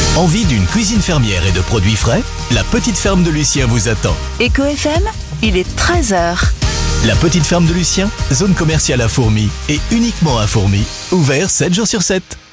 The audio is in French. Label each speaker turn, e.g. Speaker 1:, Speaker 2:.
Speaker 1: Envie d'une cuisine fermière et de produits frais? La petite ferme de Lucien vous attend.
Speaker 2: Eco FM, il est 13h.
Speaker 1: La petite ferme de Lucien, zone commerciale à Fourmies et uniquement à Fourmies. Ouvert 7 jours sur 7.